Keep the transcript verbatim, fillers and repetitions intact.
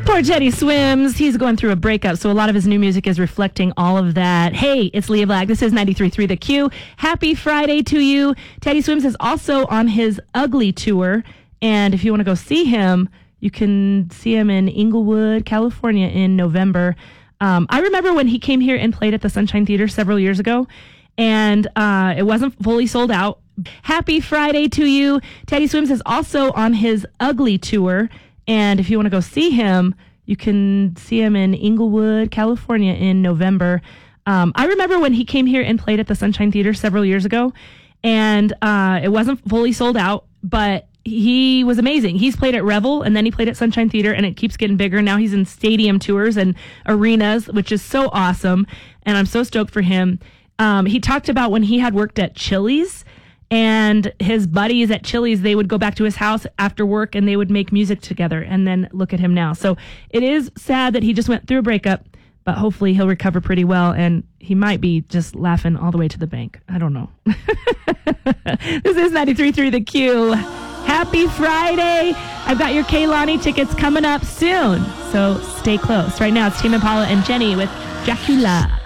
Poor Teddy Swims. He's going through a breakup, so a lot of his new music is reflecting all of that. Hey, it's Leah Black. This is ninety-three point three The Q. Happy Friday to you. Teddy Swims is also on his Ugly Tour, and if you want to go see him, you can see him in Inglewood, California in November. Um, I remember when he came here and played at the Sunshine Theater several years ago, and uh, it wasn't fully sold out. Happy Friday to you. Teddy Swims is also on his Ugly Tour, and if you want to go see him, you can see him in Inglewood, California in November. Um, I remember when he came here and played at the Sunshine Theater several years ago, and uh, it wasn't fully sold out, but he was amazing. He's played at Revel, and then he played at Sunshine Theater, and it keeps getting bigger. Now he's in stadium tours and arenas, which is so awesome, and I'm so stoked for him. Um, he talked about when he had worked at Chili's, and his buddies at Chili's, they would go back to his house after work, and they would make music together, and then look at him now. So it is sad that he just went through a breakup, but hopefully he'll recover pretty well, and he might be just laughing all the way to the bank. I don't know. This is ninety-three point three The Q. Happy Friday. I've got your Kehlani tickets coming up soon, so stay close. Right now, it's Tame Impala and Jenny with Dracula.